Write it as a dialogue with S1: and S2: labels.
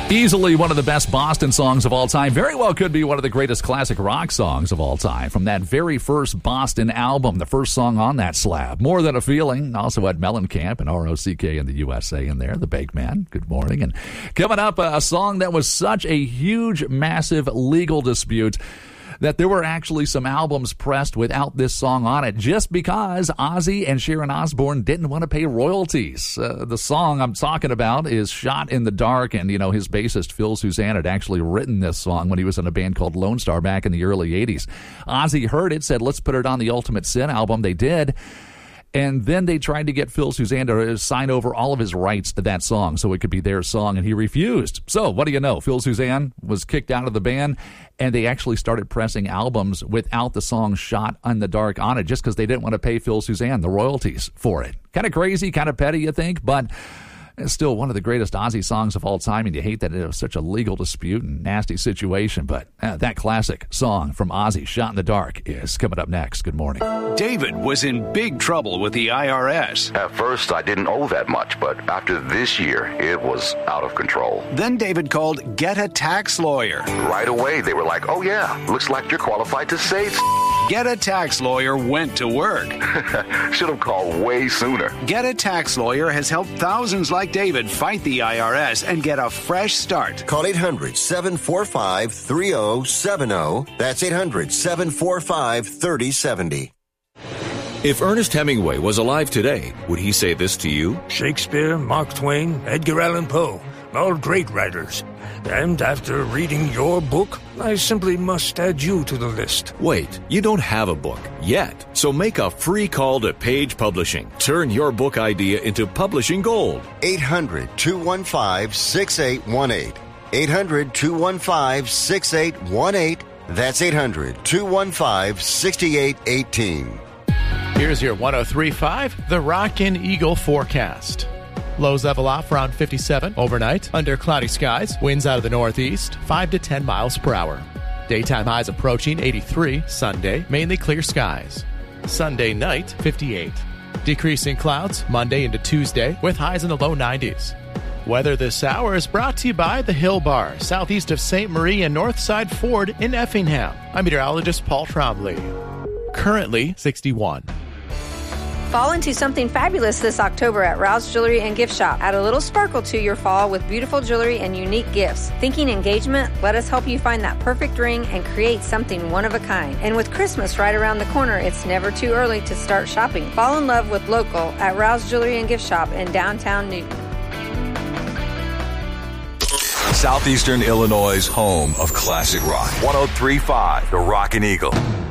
S1: Easily one of the best Boston songs of all time. Very well could be one of the greatest classic rock songs of all time. From that very first Boston album, the first song on that slab, More Than a Feeling. Also had Mellencamp and R.O.C.K. and the USA in there, the Bake Man. Good morning. And coming up, a song that was such a huge, massive legal dispute that there were actually some albums pressed without this song on it just because Ozzy and Sharon Osbourne didn't want to pay royalties. The song I'm talking about is Shot in the Dark, and, you know, his bassist Phil Suzanne had actually written this song when he was in a band called Lone Star back in the early 80s. Ozzy heard it, said, let's put it on the Ultimate Sin album. They did. And then they tried to get Phil Suzanne to sign over all of his rights to that song so it could be their song, and he refused. So what do you know? Phil Suzanne was kicked out of the band, and they actually started pressing albums without the song Shot in the Dark on it just because they didn't want to pay Phil Suzanne the royalties for it. Kind of crazy, kind of petty, you think, but it's still one of the greatest Ozzy songs of all time, and you hate that it was such a legal dispute and nasty situation, but that classic song from Ozzy, Shot in the Dark, is coming up next. Good morning.
S2: David was in big trouble with the IRS.
S3: At first, I didn't owe that much, but after this year, it was out of control.
S2: Then David called Get a Tax Lawyer.
S3: Right away, they were like, oh yeah, looks like you're qualified to save.
S2: Get a Tax Lawyer went to work.
S3: Should have called way sooner.
S2: Get a Tax Lawyer has helped thousands like David fight the IRS and get a fresh start.
S4: Call 800-745-3070. That's 800-745-3070.
S5: If Ernest Hemingway was alive today, would he say this to you?
S6: Shakespeare, Mark Twain, Edgar Allan Poe, all great writers. And after reading your book, I simply must add you to the list.
S5: Wait, you don't have a book yet. So make a free call to Page Publishing. Turn your book idea into publishing gold.
S4: 800-215-6818. 800-215-6818. That's 800-215-6818.
S7: Here's your 103.5, the Rockin' Eagle forecast. Lows level off around 57 overnight. Under cloudy skies, winds out of the northeast, 5 to 10 miles per hour. Daytime highs approaching 83. Sunday, mainly clear skies. Sunday night, 58. Decreasing clouds Monday into Tuesday with highs in the low 90s. Weather this hour is brought to you by the Hill Bar, southeast of St. Marie and Northside Ford in Effingham. I'm meteorologist Paul Trombley. Currently 61.
S8: Fall into something fabulous this October at Rouse Jewelry and Gift Shop. Add a little sparkle to your fall with beautiful jewelry and unique gifts. Thinking engagement? Let us help you find that perfect ring and create something one of a kind. And with Christmas right around the corner, it's never too early to start shopping. Fall in love with local at Rouse Jewelry and Gift Shop in downtown Newton.
S9: Southeastern Illinois' home of classic rock. 103.5, the Rockin' Eagle.